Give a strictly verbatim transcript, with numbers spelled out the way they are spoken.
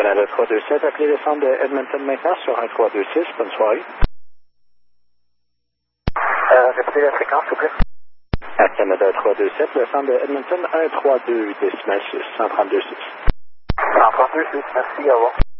Canada trois deux sept, appelez le centre de Edmonton maintenant sur un trois deux six. Bonne soirée. Euh, répétez la fréquence, s'il vous plaît. À Canada trois deux sept, le centre de Edmonton un trois deux six, cent trente-deux six. cent trente-deux six, merci, au revoir.